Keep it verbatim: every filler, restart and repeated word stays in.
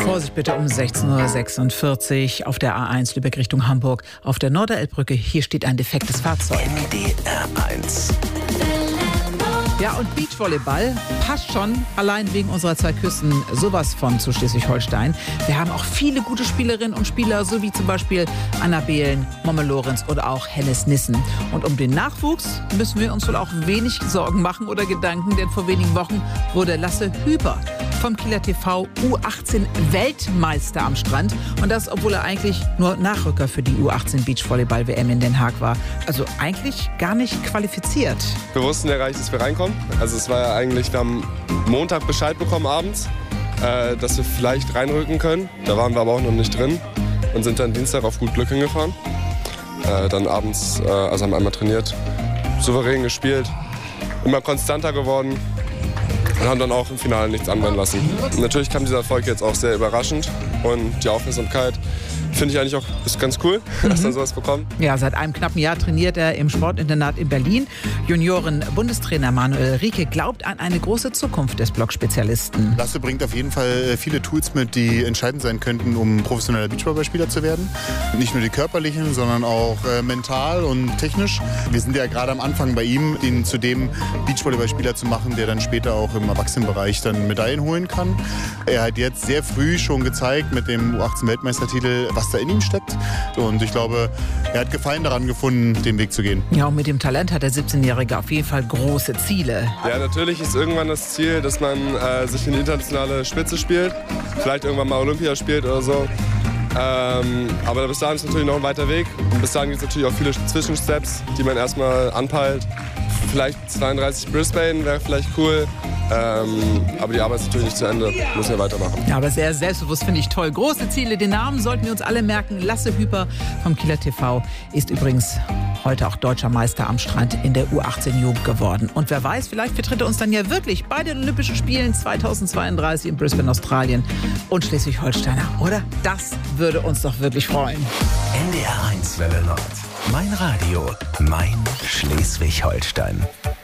Vorsicht bitte um sechzehn Uhr sechsundvierzig auf der A eins Lübeck Richtung Hamburg. Auf der Norderelbbrücke, hier steht ein defektes Fahrzeug. N D R eins. Ja, und Beachvolleyball passt schon, allein wegen unserer zwei Küsten, sowas von zu Schleswig-Holstein. Wir haben auch viele gute Spielerinnen und Spieler, so wie zum Beispiel Anna Behlen, Momme Lorenz oder auch Hennes Nissen. Und um den Nachwuchs müssen wir uns wohl auch wenig Sorgen machen oder Gedanken, denn vor wenigen Wochen wurde Lasse Hüper vom Kieler T V U achtzehn Weltmeister am Strand. Und das, obwohl er eigentlich nur Nachrücker für die U achtzehn Beachvolleyball W M in Den Haag war. Also eigentlich gar nicht qualifiziert. Wir wussten ja gar nicht, dass wir reinkommen. Also es war ja eigentlich, wir haben Montag Bescheid bekommen abends, äh, dass wir vielleicht reinrücken können. Da waren wir aber auch noch nicht drin und sind dann Dienstag auf gut Glück hingefahren. Äh, dann abends, äh, also haben einmal trainiert, souverän gespielt, immer konstanter geworden. Und haben dann auch im Finale nichts anbrennen lassen. Und natürlich kam dieser Erfolg jetzt auch sehr überraschend. Und die Aufmerksamkeit finde ich eigentlich auch ist ganz cool, mhm. dass man sowas bekommt. Ja, seit einem knappen Jahr trainiert er im Sportinternat in Berlin. Junioren-Bundestrainer Manuel Rieke glaubt an eine große Zukunft des Blockspezialisten. Lasse bringt auf jeden Fall viele Tools mit, die entscheidend sein könnten, um professioneller Beachvolleyballspieler zu werden. Nicht nur die körperlichen, sondern auch äh, mental und technisch. Wir sind ja gerade am Anfang bei ihm, ihn zu dem Beachvolleyballspieler zu machen, der dann später auch im Erwachsenenbereich dann Medaillen holen kann. Er hat jetzt sehr früh schon gezeigt mit dem U achtzehn Weltmeistertitel, was da in ihm steckt. Und ich glaube, er hat Gefallen daran gefunden, den Weg zu gehen. Ja, und mit dem Talent hat der siebzehnjährige auf jeden Fall große Ziele. Ja, natürlich ist irgendwann das Ziel, dass man äh, sich in die internationale Spitze spielt. Vielleicht irgendwann mal Olympia spielt oder so. Ähm, aber bis dahin ist natürlich noch ein weiter Weg. Und bis dahin gibt es natürlich auch viele Zwischensteps, die man erstmal anpeilt. Vielleicht zweiunddreißig Brisbane wäre vielleicht cool. Ähm, aber die Arbeit ist natürlich nicht zu Ende. Müssen wir weitermachen. Ja, aber sehr selbstbewusst, finde ich toll. Große Ziele, den Namen sollten wir uns alle merken. Lasse Hüper vom Kieler T V ist übrigens heute auch deutscher Meister am Strand in der U achtzehn Jugend geworden. Und wer weiß, vielleicht vertritt er uns dann ja wirklich bei den Olympischen Spielen zweitausendzweiunddreißig in Brisbane, Australien und Schleswig-Holsteiner, oder? Das würde uns doch wirklich freuen. N D R eins Welle Nord. Mein Radio, mein Schleswig-Holstein.